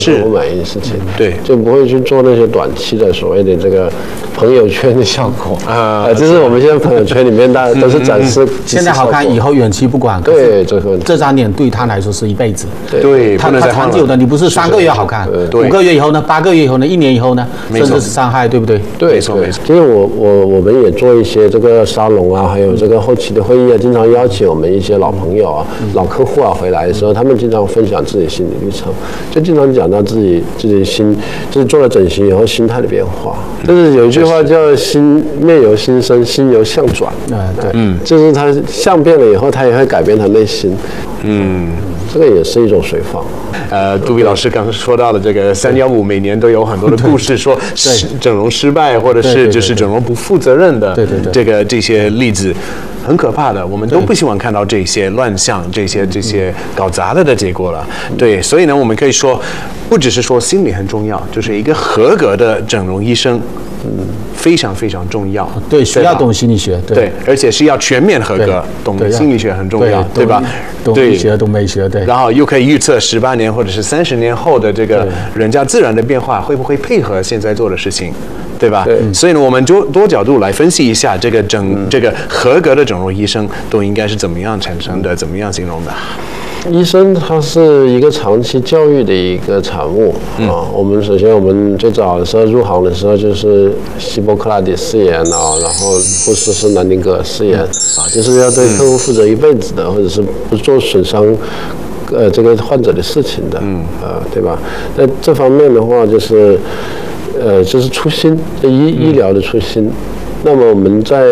不满意的事情， 对， 就不会去做那些短期的所谓的这个朋友圈的效果就是我们现在朋友圈里面大家都是展示现在好看，以后远期不管。 对，这张脸对他来说是一辈子。 对， 他长久的，你不是3个月好看，5个月以后呢，8个月以后呢，1年以后呢，甚至是伤害，对不对？ 对， 没错。 其实我们也做一些这个沙龙啊，还有这个后期的会议啊，经常邀请我们一些老朋友啊、老客户啊回来的时候，他们经常分享自己心理历程，就经常讲到自己就是做了整形以后心态的变化。就是有一句话叫面由心生，心由相转。 对， 就是他相变了以后，他也会改变他内心。这个也是一种随访。 杜比老师刚刚说到的这个315，每年都有很多的故事，说整容失败，或者是就是整容不负责任的，这些例子。很可怕的，我们都不希望看到这些乱象、这些搞砸了的结果了。对，所以呢，我们可以说，不只是说心理很重要，就是一个合格的整容医生，非常非常重要。 对，需要懂心理学， 对，而且是要全面合格，懂心理学很重要，对吧？ 懂医学，懂美学，对。 然后又可以预测18年或者是30年后的这个人家自然的变化，会不会配合现在做的事情？对吧？所以呢，我们就多角度来分析一下这个合格的整容医生都应该是怎么样产生的，怎么样形容的。 医生他是一个长期教育的一个产物我们首先我们最早的时候入行的时候就是希波克拉底誓言然后护士是南丁格尔誓言就是要对客户负责一辈子的，或者是不做损伤这个患者的事情的对吧？在这方面的话就是初心，医疗的初心。那么我们在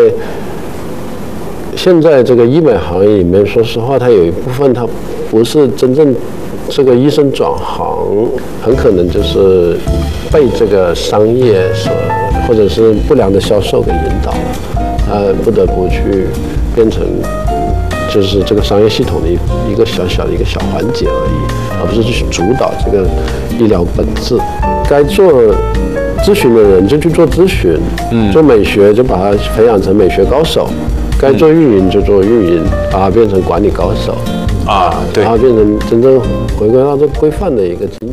现在这个医美行业里面，说实话，它有一部分它不是真正这个医生转行，很可能就是被这个商业或者是不良的销售给引导了，不得不去变成就是这个商业系统的一个小小的一个小环节而已，而不是去主导这个医疗本质。该做咨询的人就去做咨询，做美学就把它培养成美学高手，该做运营就做运营，把它变成管理高手，对，然后变成真正回归到这规范的一个经营。